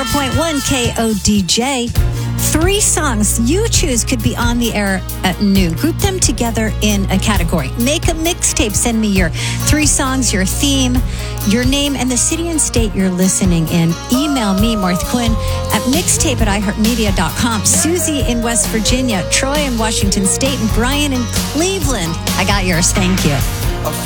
104.1 KODJ. 3 songs you choose could be on the air at noon. Group them together in a category. Make a mixtape. Send me your 3 songs, your theme, your name, and the city and state you're listening in. Email me, Martha Quinn, at mixtape@iheartmedia.com. Susie in West Virginia, Troy in Washington State, and Brian in Cleveland. I got yours. Thank you.